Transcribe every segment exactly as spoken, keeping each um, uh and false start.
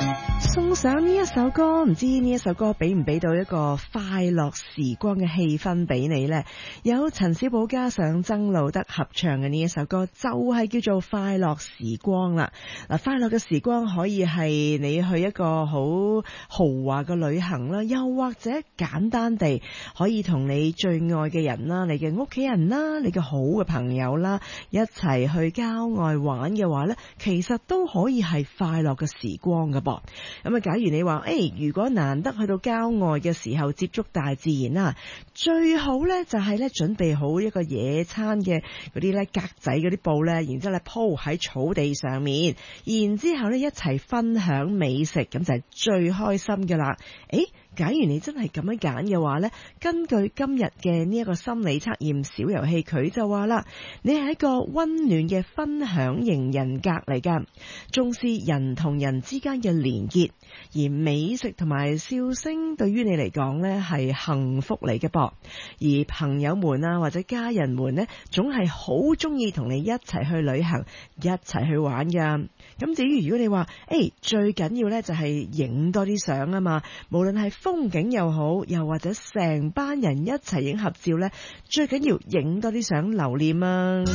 送上呢一首歌，唔知呢一首歌俾唔俾到一個快樂時光嘅氣氛俾你呢？有陳小寶加上曾路德合唱嘅呢一首歌，就係叫做快樂時光啦。嗱，快樂嘅時光可以係你去一個好豪華嘅旅行啦，又或者簡單地可以同你最愛嘅人啦、你嘅屋企人啦、你嘅好嘅朋友啦一齊去郊外玩嘅話呢，其實都可以係快樂嘅時光㗎噃。咁啊，假如你話，誒、欸，如果難得去到郊外嘅時候接觸大自然啦，最好咧就係咧準備好一個野餐嘅嗰啲咧格仔嗰啲布咧，然之後咧鋪喺草地上面，然之後咧一齊分享美食，咁就係最開心㗎啦。誒，假如你真係咁樣揀嘅話呢，根據今日嘅呢一個心理測驗小遊戲，佢就話啦，你係一個溫暖嘅分享型人格嚟㗎，重視人同人之間嘅連結，而美食同埋笑聲對於你嚟講呢係幸福嚟嘅噃，而朋友們啊或者家人們呢，總係好中意同你一齊去旅行，一齊去玩㗎。咁至於如果你話，誒，最緊要呢就係影多啲相啊嘛，無論係風景又好，又或者成班人一齊影合照呢，最緊要影多啲相留念啊！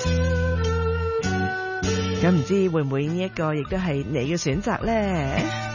咁唔知會唔會呢一個亦都係你嘅選擇呢？